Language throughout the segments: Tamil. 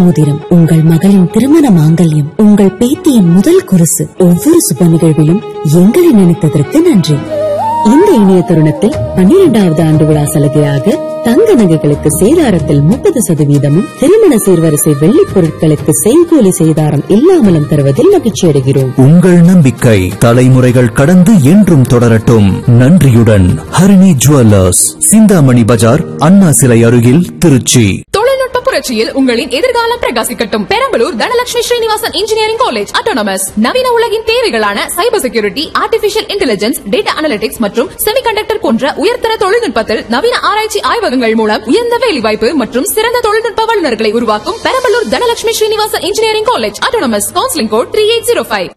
மோதிரம், உங்கள் மகளின் திருமண மாங்கல்யம், உங்கள் பேத்தியின் முதல் குருசு, ஒவ்வொரு சுப நிகழ்விலும் எங்களை நினைத்ததற்கு நன்றி. இந்த இனிய தருணத்தில் 12வது ஆண்டு விழா சலுகையாக தங்க நகைகளுக்கு சேதாரத்தில் 30%, திருமண சீர்வரிசை வெள்ளிப் பொருட்களுக்கு செய்கூலி சேதாரம் இல்லாமலும் தருவதில் மகிழ்ச்சி அடைகிறோம். உங்கள் நம்பிக்கை தலைமுறைகள் கடந்து என்றும் தொடரட்டும். நன்றியுடன் ஹரிணி ஜுவல்லர்ஸ், சிந்தாமணி பஜார், அண்ணா சிலை அருகில், திருச்சி. தொழில்நுட்ப புரட்சியில் உங்களின் எதிர்காலம் பிரகாசிக்கட்டும். Perambalur Dhanalakshmi Srinivasan engineering college autonomous நவீன உலகின் தேவைகளான cyber security, artificial intelligence, data analytics மற்றும் செமிகண்டக்டர் போன்ற உயர்தர தொழில்நுட்பத்தில் நவீன ஆராய்ச்சி ஆய்வகங்கள் மூலம் உயர்ந்த வேலைவாய்ப்பு மற்றும் சிறந்த தொழில்நுட்ப வல்லுநர்களை உருவாக்கும் Perambalur Dhanalakshmi Srinivasan engineering college autonomous. Counselling code 3805.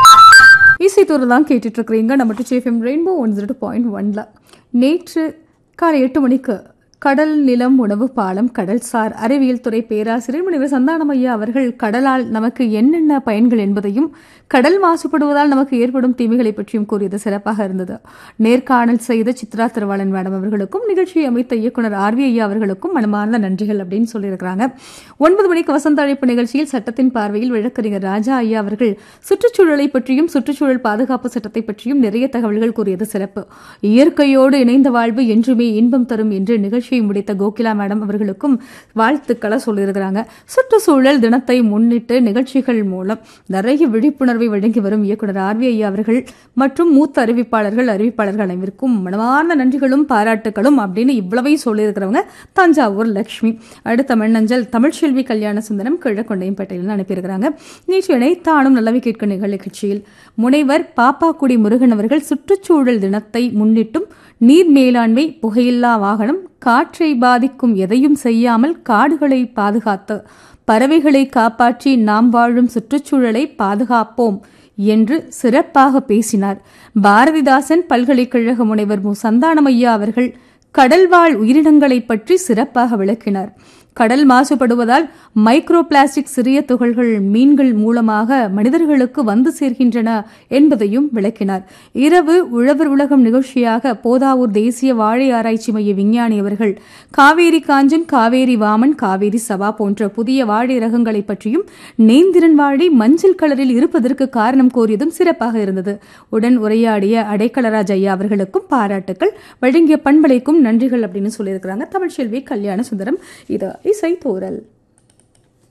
இசைத்தூர் தான் கேட்டுட்டு இருக்கிறீங்க. நம்ம FM ரெயின்போ 102.1ல நேற்று காலை 8 மணிக்கு கடல் நிலம் உணவு பாலம் கடல்சார் அறிவியல் துறை பேராசிரியர் முனைவர் சந்தானம் ஐயா அவர்கள் கடலால் நமக்கு என்னென்ன பயன்கள் என்பதையும் கடல் மாசுபடுவதால் நமக்கு ஏற்படும் தீமைகளை பற்றியும் கூறியது சிறப்பாக இருந்தது. நேர்காணல் செய்த சித்ரா திருவாளன் மேடம் அவர்களுக்கும் நிகழ்ச்சியை அமைத்த இயக்குனர் RV ஐயா அவர்களுக்கும் மனமார்ந்த நன்றிகள் அப்படின்னு சொல்லியிருக்கிறாங்க. 9 மணிக்கு வசந்த அழைப்பு நிகழ்ச்சியில் சட்டத்தின் பார்வையில் வழக்கறிஞர் ராஜா ஐயா அவர்கள் சுற்றுச்சூழலை பற்றியும் சுற்றுச்சூழல் பாதுகாப்பு சட்டத்தை பற்றியும் நிறைய தகவல்கள் கூறியது சிறப்பு. இயற்கையோடு இணைந்த வாழ்வு என்றுமே இன்பம் தரும் என்று நிகழ்ச்சி முடித்த கோகிலா மேடம் அவர்களுக்கும் வாழ்த்துக்களை சொல்லியிருக்கிறாங்க. சுற்றுச்சூழல் தினத்தை முன்னிட்டு நிகழ்ச்சிகள் மூலம் நிறைய விழிப்புணர்வை வழங்கி வரும் இயக்குனர் RV ஐயா அவர்கள் மற்றும் மூத்த அறிவிப்பாளர்கள் அனைவருக்கும் மனமார்ந்த நன்றிகளும் பாராட்டுகளும் அப்படின்னு இவ்வளவையும் சொல்லியிருக்கிறவங்க தஞ்சாவூர் லட்சுமி. அடுத்த மின்னஞ்சல் தமிழ்ச்செல்வி கல்யாண சுந்தரம் கிழக்கொண்டையம்பேட்டையில் அனுப்பியிருக்கிறாங்க. நேற்று இணைத்தானும் நல்லவை கேட்கும் நிகழ்ச்சியில் முனைவர் பாப்பாக்குடி முருகன் அவர்கள் சுற்றுச்சூழல் தினத்தை முன்னிட்டும் நீர் மேலாண்மை, புகையில்லா வாகனம், காற்றை பாதிக்கும் எதையும் செய்யாமல் காடுகளை பாதுகாத்து பறவைகளை காப்பாற்றி நாம் வாழும் சுற்றுச்சூழலை பாதுகாப்போம் என்று சிறப்பாக பேசினார். பாரதிதாசன் பல்கலைக்கழக முனைவர் மு. சந்தானமையா அவர்கள் கடல்வாழ் உயிரினங்களை பற்றி சிறப்பாக விளக்கினார். கடல் மாசுபடுவதால் மைக்ரோ பிளாஸ்டிக் சிறிய துகள்கள் மீன்கள் மூலமாக மனிதர்களுக்கு வந்து சேர்கின்றன என்பதையும் விளக்கினார். இரவு உழவர் உலகம் நிகழ்ச்சியாக போதாவூர் தேசிய வாழை ஆராய்ச்சி மைய விஞ்ஞானி அவர்கள் காவேரி காஞ்சன், காவேரி வாமன், காவேரி சபா போன்ற புதிய வாழை ரகங்களை பற்றியும் நேந்திரன் வாழை மஞ்சள் கலரில் இருப்பதற்கு காரணம் கோரியதும் சிறப்பாக இருந்தது. உடன் உரையாடிய அடைக்கலராஜ் ஐயா அவர்களுக்கும் பாராட்டுக்கள், வழங்கிய பண்பலைக்கும் நன்றிகள் அப்படின்னு சொல்லியிருக்கிறாங்க தமிழ்ச்செல்வி கல்யாண சுந்தரம். இது இசை தோரல்.